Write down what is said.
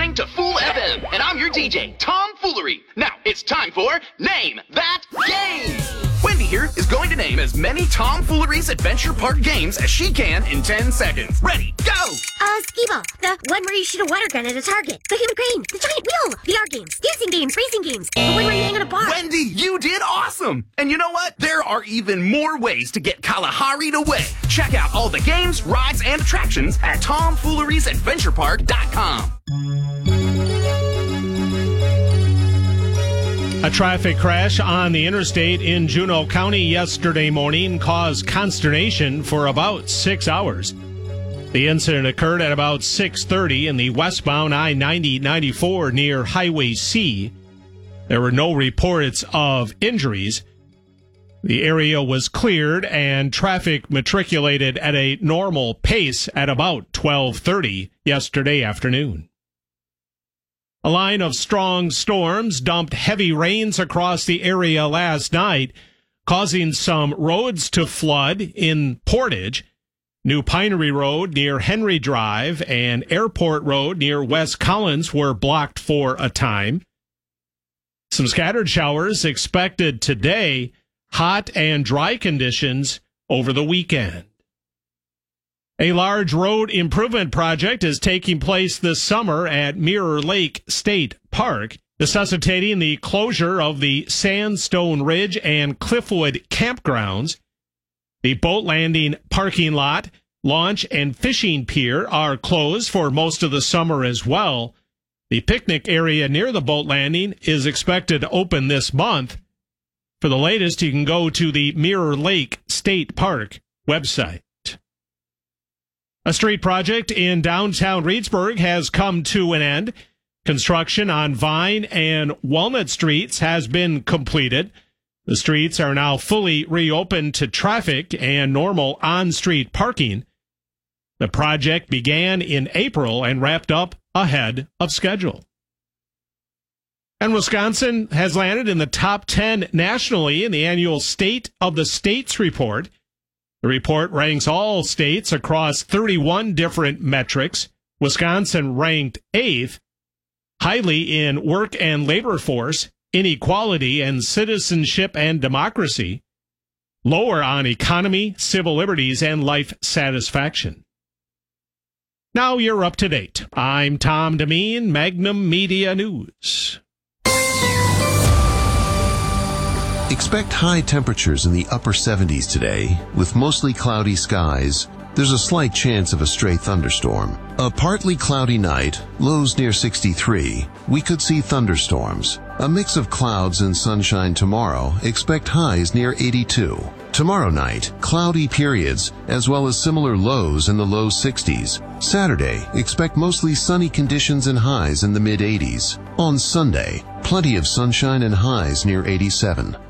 listening to Fool FM, and I'm your DJ, Tom Foolery. Now, it's time for Name That Game. Wendy here is going to name as many Tom Foolery's Adventure Park games as she can in 10 seconds. Ready, go! Skee-Ball, the one where you shoot a water gun at a target, the human crane, the giant wheel, the art games, dancing games, racing games, the one where you hang on a bar. Wendy, you did awesome! And you know what? There are even more ways to get Kalahari'd away. Check out all the games, rides, and attractions at TomFoolery'sAdventurePark.com. A traffic crash on the interstate in Juneau County yesterday morning caused consternation for about 6 hours. The incident occurred at about 6:30 in the westbound I-90-94 near Highway C. There were no reports of injuries. The area was cleared and traffic matriculated at a normal pace at about 12:30 yesterday afternoon. A line of strong storms dumped heavy rains across the area last night, causing some roads to flood in Portage. New Pinery Road near Henry Drive and Airport Road near West Collins were blocked for a time. Some scattered showers expected today, hot and dry conditions over the weekend. A large road improvement project is taking place this summer at Mirror Lake State Park, necessitating the closure of the Sandstone Ridge and Cliffwood campgrounds. The boat landing parking lot, launch, and fishing pier are closed for most of the summer as well. The picnic area near the boat landing is expected to open this month. For the latest, you can go to the Mirror Lake State Park website. A street project in downtown Reedsburg has come to an end. Construction on Vine and Walnut Streets has been completed. The streets are now fully reopened to traffic and normal on-street parking. The project began in April and wrapped up ahead of schedule. And Wisconsin has landed in the top 10 nationally in the annual State of the States report. The report ranks all states across 31 different metrics. Wisconsin ranked 8th, highly in work and labor force, inequality, and citizenship and democracy, lower on economy, civil liberties, and life satisfaction. Now you're up to date. I'm Tom Demeen, Magnum Media News. Expect high temperatures in the upper 70s today, with mostly cloudy skies. There's a slight chance of a stray thunderstorm. A partly cloudy night, lows near 63. We could see thunderstorms. A mix of clouds and sunshine tomorrow. Expect highs near 82. Tomorrow night, cloudy periods, as well as similar lows in the low 60s. Saturday, expect mostly sunny conditions and highs in the mid-80s. On Sunday, plenty of sunshine and highs near 87.